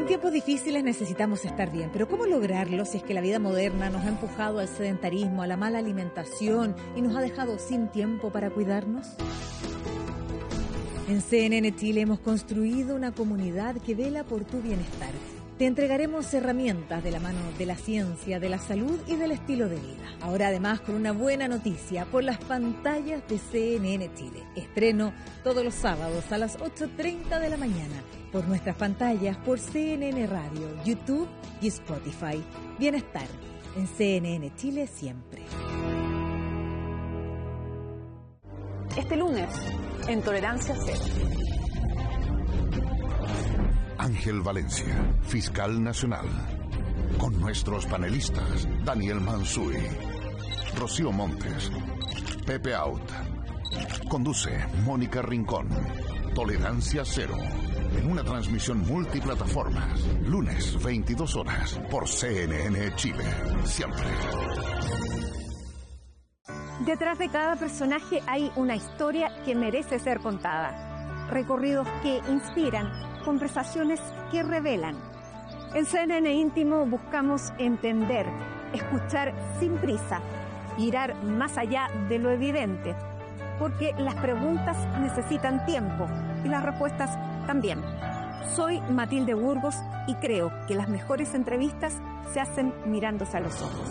En tiempos difíciles necesitamos estar bien, pero ¿cómo lograrlo si es que la vida moderna nos ha empujado al sedentarismo, a la mala alimentación y nos ha dejado sin tiempo para cuidarnos? En CNN Chile hemos construido una comunidad que vela por tu bienestar. Te entregaremos herramientas de la mano de la ciencia, de la salud y del estilo de vida. Ahora además con una buena noticia por las pantallas de CNN Chile. Estreno todos los sábados a las 8:30 de la mañana por nuestras pantallas, por CNN Radio, YouTube y Spotify. Bienestar en CNN Chile siempre. Este lunes, en Tolerancia Cero. Ángel Valencia, fiscal nacional. Con nuestros panelistas, Daniel Mansuy, Rocío Montes, Pepe Out. Conduce Mónica Rincón. Tolerancia Cero. En una transmisión multiplataformas. Lunes, 22 horas. Por CNN Chile. Siempre. Detrás de cada personaje hay una historia que merece ser contada. Recorridos que inspiran, conversaciones que revelan. En CNN Íntimo buscamos entender, escuchar sin prisa, mirar más allá de lo evidente, porque las preguntas necesitan tiempo y las respuestas también. Soy Matilde Burgos y creo que las mejores entrevistas se hacen mirándose a los ojos.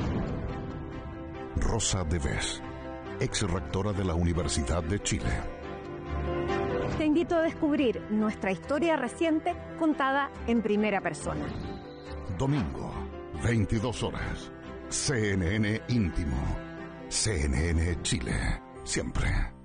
Rosa Deves, ex rectora de la Universidad de Chile. Te invito a descubrir nuestra historia reciente contada en primera persona. Domingo, 22 horas. CNN Íntimo. CNN Chile. Siempre.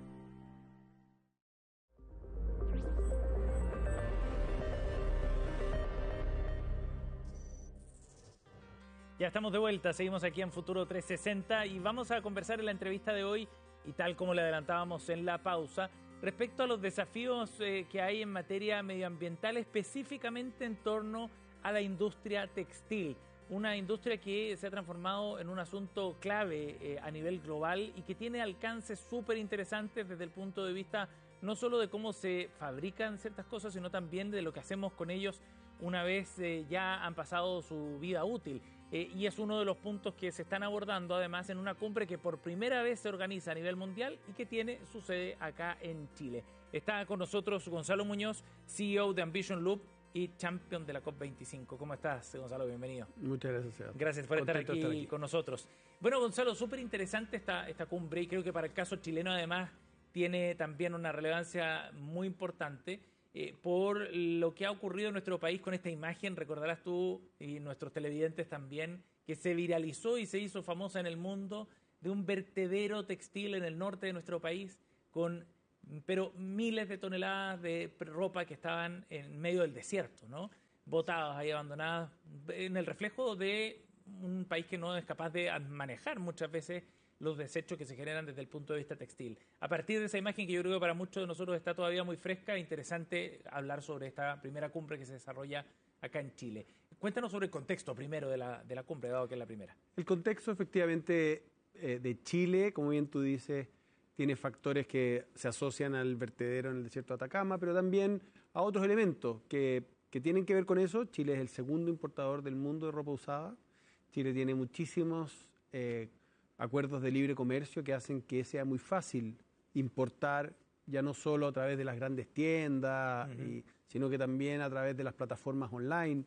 Ya estamos de vuelta, seguimos aquí en Futuro 360 y vamos a conversar en la entrevista de hoy, y tal como le adelantábamos en la pausa, respecto a los desafíos que hay en materia medioambiental, específicamente en torno a la industria textil. Una industria que se ha transformado en un asunto clave a nivel global y que tiene alcances súper interesantes desde el punto de vista no solo de cómo se fabrican ciertas cosas, sino también de lo que hacemos con ellos una vez ya han pasado su vida útil. Y es uno de los puntos que se están abordando además en una cumbre que por primera vez se organiza a nivel mundial y que tiene su sede acá en Chile. Está con nosotros Gonzalo Muñoz, CEO de Ambition Loop y champion de la COP25. ¿Cómo estás, Gonzalo? Bienvenido. Muchas gracias, Sebastián. Gracias por estar aquí con nosotros. Bueno, Gonzalo, súper interesante esta cumbre y creo que para el caso chileno además tiene también una relevancia muy importante. Por lo que ha ocurrido en nuestro país con esta imagen, recordarás tú y nuestros televidentes también, que se viralizó y se hizo famosa en el mundo de un vertedero textil en el norte de nuestro país pero miles de toneladas de ropa que estaban en medio del desierto, ¿no? Botadas ahí, abandonadas, en el reflejo de un país que no es capaz de manejar muchas veces los desechos que se generan desde el punto de vista textil. A partir de esa imagen que yo creo que para muchos de nosotros está todavía muy fresca, interesante hablar sobre esta primera cumbre que se desarrolla acá en Chile. Cuéntanos sobre el contexto primero de la cumbre, dado que es la primera. El contexto efectivamente de Chile, como bien tú dices, tiene factores que se asocian al vertedero en el desierto de Atacama, pero también a otros elementos que tienen que ver con eso. Chile es el segundo importador del mundo de ropa usada. Chile tiene muchísimos acuerdos de libre comercio que hacen que sea muy fácil importar, ya no solo a través de las grandes tiendas, sino que también a través de las plataformas online.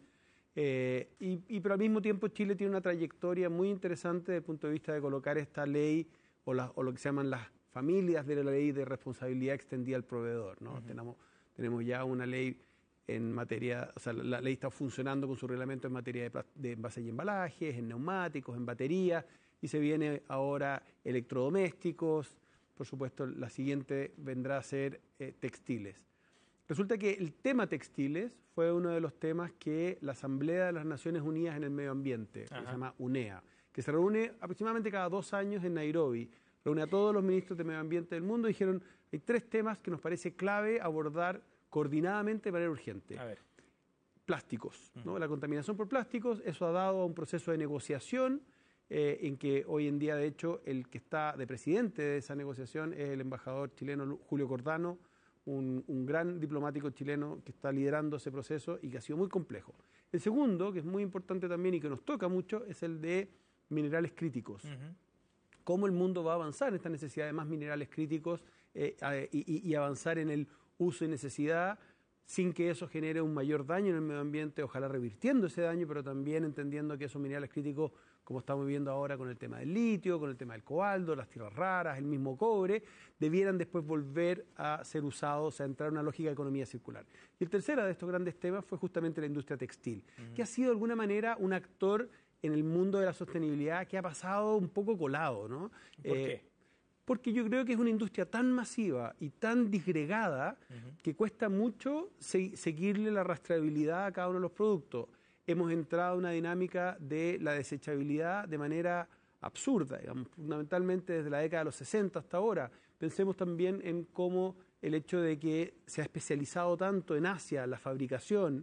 Pero al mismo tiempo Chile tiene una trayectoria muy interesante desde el punto de vista de colocar esta ley o lo que se llaman las familias de la ley de responsabilidad extendida al proveedor, ¿no? Tenemos ya una ley en materia, o sea, la ley está funcionando con su reglamento en materia de envases y embalajes, en neumáticos, en baterías, y se viene ahora electrodomésticos. Por supuesto, la siguiente vendrá a ser textiles. Resulta que el tema textiles fue uno de los temas que la Asamblea de las Naciones Unidas en el Medio Ambiente, que se llama UNEA, que se reúne aproximadamente cada 2 años en Nairobi, reúne a todos los ministros de medio ambiente del mundo y dijeron, hay 3 temas que nos parece clave abordar coordinadamente de manera urgente. A ver. Plásticos, ¿no? La contaminación por plásticos, eso ha dado a un proceso de negociación en que hoy en día, de hecho, el que está de presidente de esa negociación es el embajador chileno Julio Cordano, un gran diplomático chileno que está liderando ese proceso y que ha sido muy complejo. El segundo, que es muy importante también y que nos toca mucho, es el de minerales críticos. Cómo el mundo va a avanzar en esta necesidad de más minerales críticos y avanzar en el uso y necesidad sin que eso genere un mayor daño en el medio ambiente, ojalá revirtiendo ese daño, pero también entendiendo que esos minerales críticos, como estamos viendo ahora con el tema del litio, con el tema del cobalto, las tierras raras, el mismo cobre, debieran después volver a ser usados, a entrar en una lógica de economía circular. Y el tercero de estos grandes temas fue justamente la industria textil, que ha sido de alguna manera un actor en el mundo de la sostenibilidad que ha pasado un poco colado, ¿no? ¿Por qué? Porque yo creo que es una industria tan masiva y tan disgregada que cuesta mucho seguirle la rastreabilidad a cada uno de los productos. Hemos entrado en una dinámica de la desechabilidad de manera absurda, digamos, fundamentalmente desde la década de los 60 hasta ahora. Pensemos también en cómo el hecho de que se ha especializado tanto en Asia la fabricación,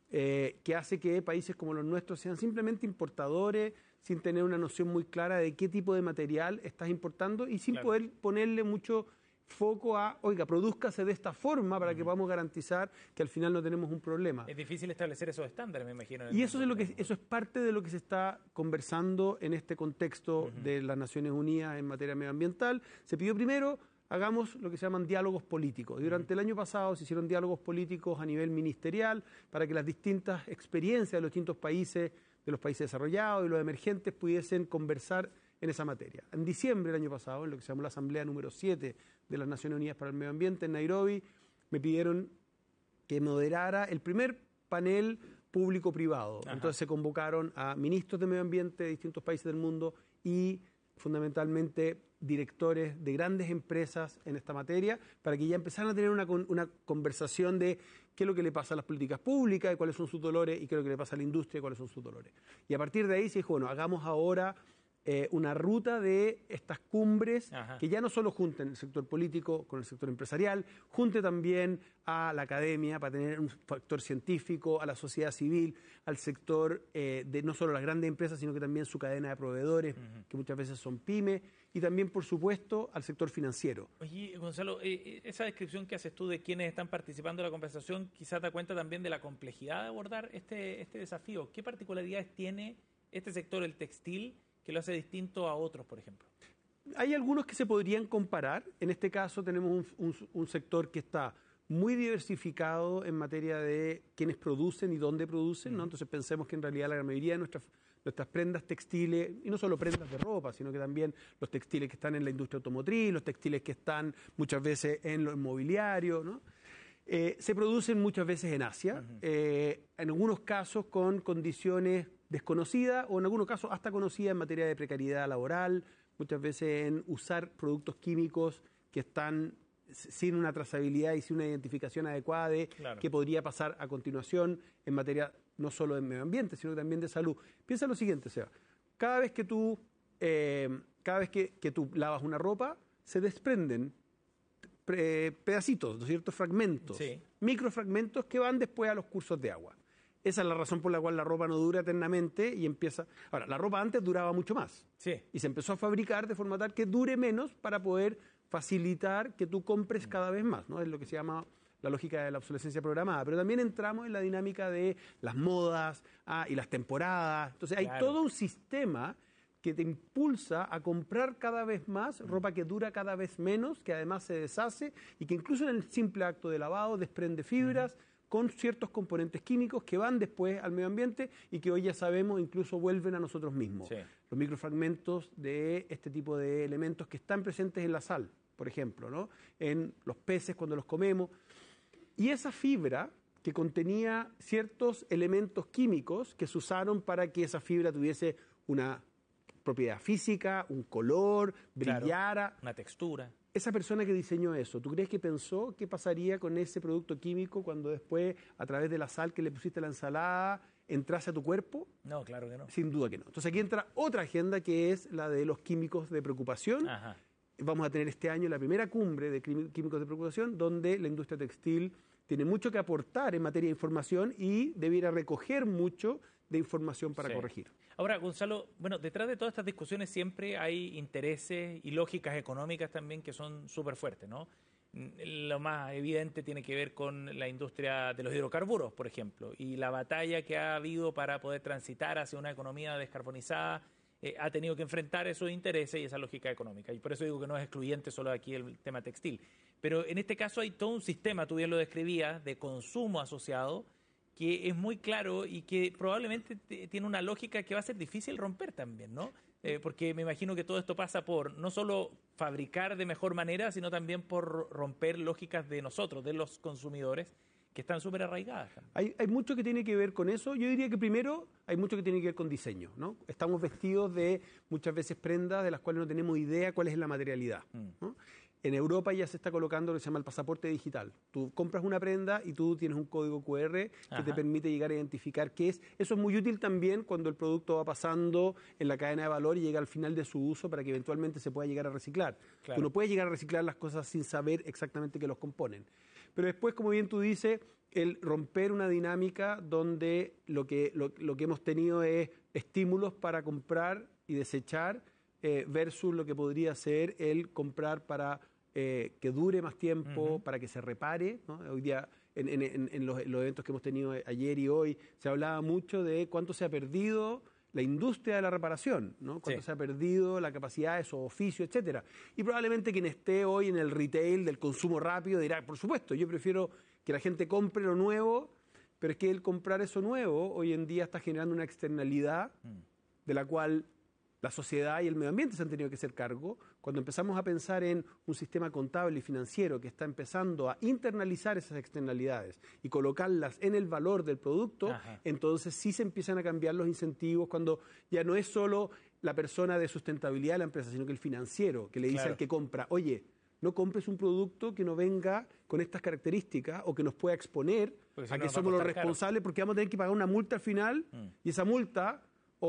que hace que países como los nuestros sean simplemente importadores, sin tener una noción muy clara de qué tipo de material estás importando y sin poder ponerle mucho foco a, oiga, prodúzcase de esta forma para que podamos garantizar que al final no tenemos un problema. Es difícil establecer esos estándares, me imagino. Y eso es parte de lo que se está conversando en este contexto de las Naciones Unidas en materia medioambiental. Se pidió primero, hagamos lo que se llaman diálogos políticos. Y durante el año pasado se hicieron diálogos políticos a nivel ministerial para que las distintas experiencias de los distintos países, de los países desarrollados y los emergentes pudiesen conversar en esa materia. En diciembre del año pasado, en lo que se llamó la Asamblea número 7 de las Naciones Unidas para el Medio Ambiente en Nairobi, me pidieron que moderara el primer panel público-privado. Entonces se convocaron a ministros de medio ambiente de distintos países del mundo y fundamentalmente directores de grandes empresas en esta materia para que ya empezaran a tener una conversación de qué es lo que le pasa a las políticas públicas, y cuáles son sus dolores, y qué es lo que le pasa a la industria y cuáles son sus dolores. Y a partir de ahí se dijo, bueno, hagamos ahora una ruta de estas cumbres que ya no solo junten el sector político con el sector empresarial, junte también a la academia para tener un factor científico, a la sociedad civil, al sector de no solo las grandes empresas, sino que también su cadena de proveedores, que muchas veces son pymes, y también, por supuesto, al sector financiero. Oye, Gonzalo, esa descripción que haces tú de quienes están participando en la conversación quizás da cuenta también de la complejidad de abordar este desafío. ¿Qué particularidades tiene este sector, el textil, que lo hace distinto a otros, por ejemplo? Hay algunos que se podrían comparar. En este caso tenemos un sector que está muy diversificado en materia de quiénes producen y dónde producen, ¿no? Entonces pensemos que en realidad la mayoría de nuestras prendas textiles, y no solo prendas de ropa, sino que también los textiles que están en la industria automotriz, los textiles que están muchas veces en lo inmobiliario, ¿no? Se producen muchas veces en Asia, en algunos casos con condiciones desconocidas o en algunos casos hasta conocidas en materia de precariedad laboral, muchas veces en usar productos químicos que están sin una trazabilidad y sin una identificación adecuada de qué podría pasar a continuación en materia no solo de medio ambiente, sino también de salud. Piensa lo siguiente, Seba, cada vez que tú lavas una ropa, se desprenden pedacitos, ¿no es cierto?, fragmentos, microfragmentos que van después a los cursos de agua. Esa es la razón por la cual la ropa no dura eternamente y empieza... Ahora, la ropa antes duraba mucho más y se empezó a fabricar de forma tal que dure menos para poder facilitar que tú compres cada vez más, ¿no? Es lo que se llama la lógica de la obsolescencia programada. Pero también entramos en la dinámica de las modas y las temporadas. Entonces hay todo un sistema que te impulsa a comprar cada vez más ropa que dura cada vez menos, que además se deshace y que incluso en el simple acto de lavado desprende fibras con ciertos componentes químicos que van después al medio ambiente y que hoy ya sabemos incluso vuelven a nosotros mismos. Los microfragmentos de este tipo de elementos que están presentes en la sal, por ejemplo, ¿no? En los peces cuando los comemos. Y esa fibra que contenía ciertos elementos químicos que se usaron para que esa fibra tuviese una propiedad física, un color, brillara. Una textura. Esa persona que diseñó eso, ¿tú crees que pensó qué pasaría con ese producto químico cuando después, a través de la sal que le pusiste a la ensalada, entrase a tu cuerpo? No, claro que no. Sin duda que no. Entonces aquí entra otra agenda que es la de los químicos de preocupación. Vamos a tener este año la primera cumbre de químicos de preocupación, donde la industria textil tiene mucho que aportar en materia de información y debiera recoger mucho de información para corregir. Ahora, Gonzalo, bueno, detrás de todas estas discusiones siempre hay intereses y lógicas económicas también que son súper fuertes, ¿no? Lo más evidente tiene que ver con la industria de los hidrocarburos, por ejemplo, y la batalla que ha habido para poder transitar hacia una economía descarbonizada ha tenido que enfrentar esos intereses y esa lógica económica. Y por eso digo que no es excluyente solo aquí el tema textil. Pero en este caso hay todo un sistema, tú bien lo describías, de consumo asociado, que es muy claro y que probablemente tiene una lógica que va a ser difícil romper también, ¿no? Porque me imagino que todo esto pasa por no solo fabricar de mejor manera, sino también por romper lógicas de nosotros, de los consumidores, que están súper arraigadas. Hay mucho que tiene que ver con eso. Yo diría que primero hay mucho que tiene que ver con diseño, ¿no? Estamos vestidos de muchas veces prendas de las cuales no tenemos idea cuál es la materialidad, ¿no? En Europa ya se está colocando lo que se llama el pasaporte digital. Tú compras una prenda y tú tienes un código QR que te permite llegar a identificar qué es. Eso es muy útil también cuando el producto va pasando en la cadena de valor y llega al final de su uso para que eventualmente se pueda llegar a reciclar. Claro. Tú no puedes llegar a reciclar las cosas sin saber exactamente qué los componen. Pero después, como bien tú dices, el romper una dinámica donde lo que hemos tenido es estímulos para comprar y desechar, versus lo que podría ser el comprar para que dure más tiempo, para que se repare, ¿no? Hoy día, en los eventos que hemos tenido ayer y hoy, se hablaba mucho de cuánto se ha perdido la industria de la reparación, ¿no? Cuánto se ha perdido la capacidad de esos oficios, etcétera. Y probablemente quien esté hoy en el retail del consumo rápido dirá, por supuesto, yo prefiero que la gente compre lo nuevo, pero es que el comprar eso nuevo hoy en día está generando una externalidad de la cual la sociedad y el medio ambiente se han tenido que hacer cargo. Cuando empezamos a pensar en un sistema contable y financiero que está empezando a internalizar esas externalidades y colocarlas en el valor del producto, entonces sí se empiezan a cambiar los incentivos, cuando ya no es solo la persona de sustentabilidad de la empresa, sino que el financiero, que le dice al que compra, oye, no compres un producto que no venga con estas características o que nos pueda exponer a que somos los responsables, porque vamos a tener que pagar una multa al final y esa multa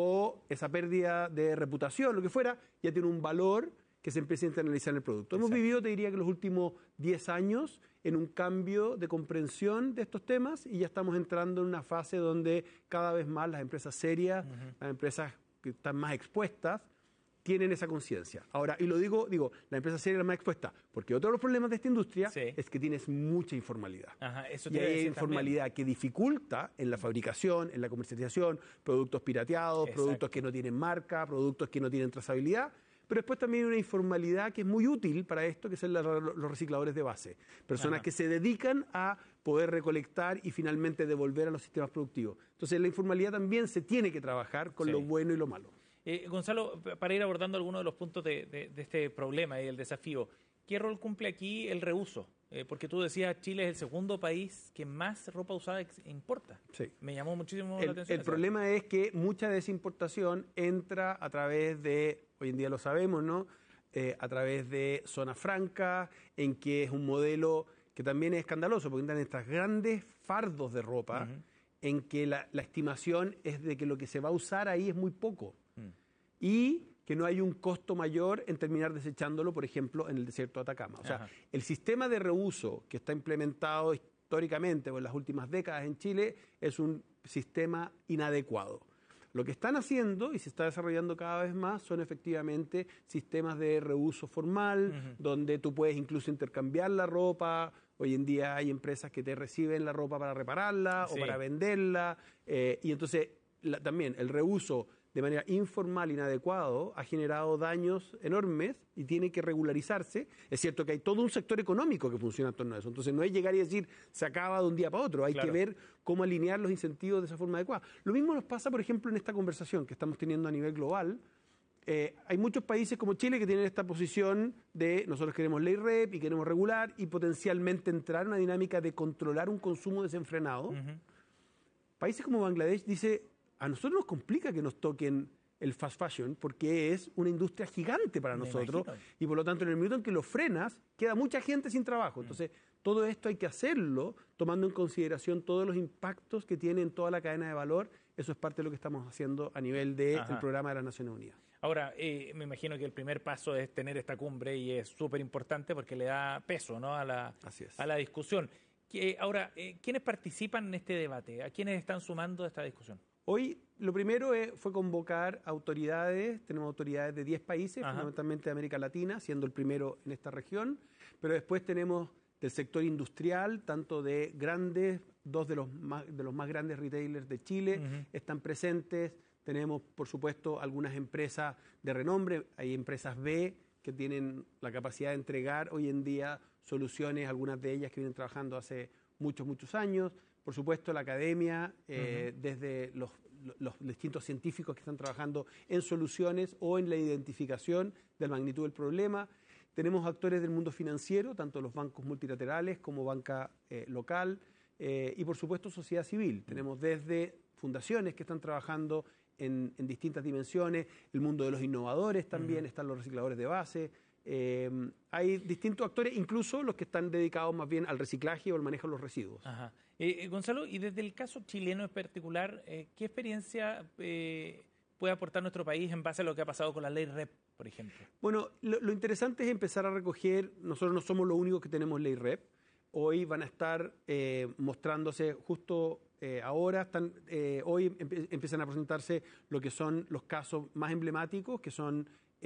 o esa pérdida de reputación, lo que fuera, ya tiene un valor que se empieza a internalizar en el producto. Hemos vivido, te diría que los últimos 10 años, en un cambio de comprensión de estos temas y ya estamos entrando en una fase donde cada vez más las empresas serias, las empresas que están más expuestas, tienen esa conciencia. Ahora, y lo digo, la empresa seria es la más expuesta, porque otro de los problemas de esta industria es que tienes mucha informalidad. Eso y hay informalidad también que dificulta en la fabricación, en la comercialización, productos pirateados, productos que no tienen marca, productos que no tienen trazabilidad, pero después también hay una informalidad que es muy útil para esto, que son los recicladores de base. Personas que se dedican a poder recolectar y finalmente devolver a los sistemas productivos. Entonces, la informalidad también se tiene que trabajar con lo bueno y lo malo. Gonzalo, para ir abordando algunos de los puntos de este problema y el desafío, ¿qué rol cumple aquí el reuso? Porque tú decías, Chile es el segundo país que más ropa usada importa. Sí. Me llamó muchísimo la atención. El problema es que mucha de esa importación entra a través de, hoy en día lo sabemos, ¿no? A través de zonas francas, en que es un modelo que también es escandaloso, porque entran estos grandes fardos de ropa, en que la estimación es de que lo que se va a usar ahí es muy poco. Y que no hay un costo mayor en terminar desechándolo, por ejemplo, en el desierto de Atacama. O sea, el sistema de reuso que está implementado históricamente o en las últimas décadas en Chile es un sistema inadecuado. Lo que están haciendo y se está desarrollando cada vez más son efectivamente sistemas de reuso formal, donde tú puedes incluso intercambiar la ropa. Hoy en día hay empresas que te reciben la ropa para repararla o para venderla. Y entonces también el reuso de manera informal, inadecuado, ha generado daños enormes y tiene que regularizarse. Es cierto que hay todo un sector económico que funciona en torno a eso. Entonces no es llegar y decir, se acaba de un día para otro. Hay que ver cómo alinear los incentivos de esa forma adecuada. Lo mismo nos pasa, por ejemplo, en esta conversación que estamos teniendo a nivel global. Hay muchos países como Chile que tienen esta posición de nosotros queremos ley REP y queremos regular y potencialmente entrar en una dinámica de controlar un consumo desenfrenado. Países como Bangladesh dice, a nosotros nos complica que nos toquen el fast fashion porque es una industria gigante para nosotros y por lo tanto en el minuto en que lo frenas queda mucha gente sin trabajo. Entonces todo esto hay que hacerlo tomando en consideración todos los impactos que tiene en toda la cadena de valor. Eso es parte de lo que estamos haciendo a nivel del programa de las Naciones Unidas. Ahora, me imagino que el primer paso es tener esta cumbre y es súper importante porque le da peso, ¿no? a la discusión. Ahora, ¿quiénes participan en este debate? ¿A quiénes están sumando a esta discusión? Hoy lo primero fue convocar autoridades, tenemos autoridades de 10 países, fundamentalmente de América Latina, siendo el primero en esta región, pero después tenemos del sector industrial, tanto de grandes, dos de los más grandes retailers de Chile están presentes, tenemos por supuesto algunas empresas de renombre, hay empresas B que tienen la capacidad de entregar hoy en día soluciones, algunas de ellas que vienen trabajando hace muchos años, por supuesto la academia, desde los distintos científicos que están trabajando en soluciones o en la identificación de la magnitud del problema. Tenemos actores del mundo financiero, tanto los bancos multilaterales como banca local, y por supuesto sociedad civil. Tenemos desde fundaciones que están trabajando en distintas dimensiones, el mundo de los innovadores también, están los recicladores de base. Hay distintos actores, incluso los que están dedicados más bien al reciclaje o al manejo de los residuos. Gonzalo, y desde el caso chileno en particular, ¿qué experiencia puede aportar nuestro país en base a lo que ha pasado con la ley REP, por ejemplo? Bueno, lo interesante es empezar a recoger, nosotros no somos los únicos que tenemos ley REP, hoy van a estar mostrándose justo ahora, hoy empiezan a presentarse lo que son los casos más emblemáticos, que son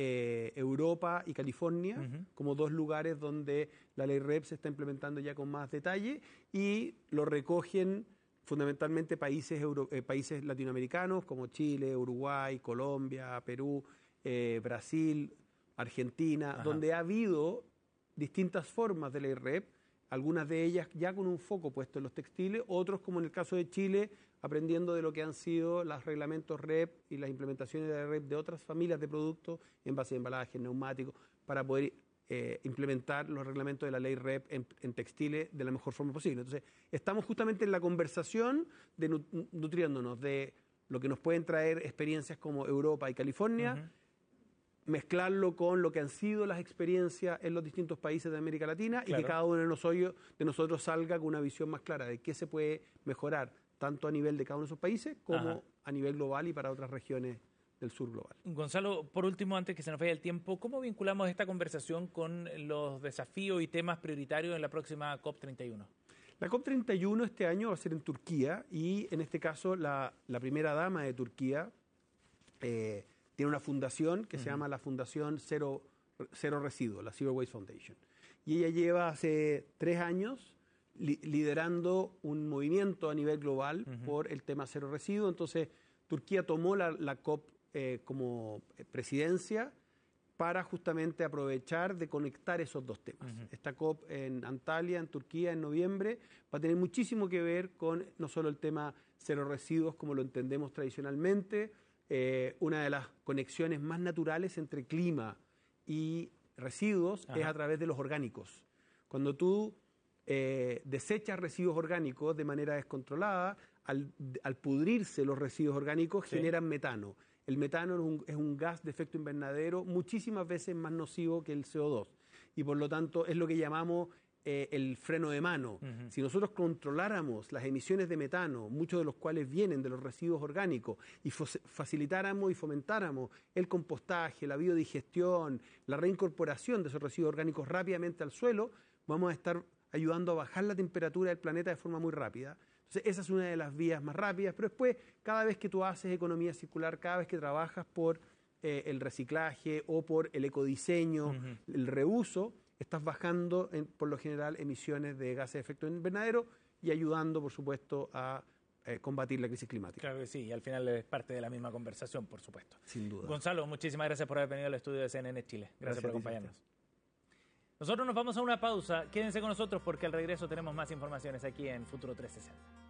Europa y California, como dos lugares donde la ley REP se está implementando ya con más detalle, y lo recogen fundamentalmente países latinoamericanos como Chile, Uruguay, Colombia, Perú, Brasil, Argentina, donde ha habido distintas formas de ley REP, algunas de ellas ya con un foco puesto en los textiles, otros como en el caso de Chile, aprendiendo de lo que han sido los reglamentos REP y las implementaciones de la REP de otras familias de productos, envases de embalaje, neumáticos, para poder implementar los reglamentos de la ley REP en textiles de la mejor forma posible. Entonces, estamos justamente en la conversación de nutriéndonos de lo que nos pueden traer experiencias como Europa y California, mezclarlo con lo que han sido las experiencias en los distintos países de América Latina y que cada uno de nosotros salga con una visión más clara de qué se puede mejorar, tanto a nivel de cada uno de esos países como a nivel global y para otras regiones del sur global. Gonzalo, por último, antes que se nos vaya el tiempo, ¿cómo vinculamos esta conversación con los desafíos y temas prioritarios en la próxima COP31? La COP31 este año va a ser en Turquía y en este caso la primera dama de Turquía tiene una fundación que se llama la Fundación Cero Residuos, la Zero Waste Foundation. Y ella lleva hace 3 años liderando un movimiento a nivel global por el tema cero residuos. Entonces, Turquía tomó la COP como presidencia para justamente aprovechar de conectar esos dos temas. Esta COP en Antalya, en Turquía, en noviembre, va a tener muchísimo que ver con no solo el tema cero residuos como lo entendemos tradicionalmente, una de las conexiones más naturales entre clima y residuos es a través de los orgánicos. Cuando tú desechas residuos orgánicos de manera descontrolada, al pudrirse los residuos orgánicos generan metano. El metano es un gas de efecto invernadero muchísimas veces más nocivo que el CO2 y por lo tanto es lo que llamamos el freno de mano. Si nosotros controláramos las emisiones de metano, muchos de los cuales vienen de los residuos orgánicos, y facilitáramos y fomentáramos el compostaje, la biodigestión, la reincorporación de esos residuos orgánicos rápidamente al suelo, vamos a estar ayudando a bajar la temperatura del planeta de forma muy rápida. Entonces, esa es una de las vías más rápidas, pero después, cada vez que tú haces economía circular, cada vez que trabajas por el reciclaje o por el ecodiseño, el reuso, estás bajando, por lo general, emisiones de gases de efecto invernadero y ayudando, por supuesto, a combatir la crisis climática. Claro que sí, y al final es parte de la misma conversación, por supuesto. Sin duda. Gonzalo, muchísimas gracias por haber venido al estudio de CNN Chile. Gracias por acompañarnos. Nosotros nos vamos a una pausa. Quédense con nosotros porque al regreso tenemos más informaciones aquí en Futuro 360.